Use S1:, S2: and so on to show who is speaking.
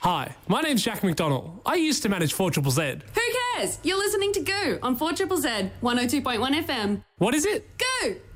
S1: Hi, my name's Jack McDonald. I used to manage 4ZZZ.
S2: Who cares? You're listening to Go on 4ZZZ 102.1 FM.
S1: What is it?
S2: Go!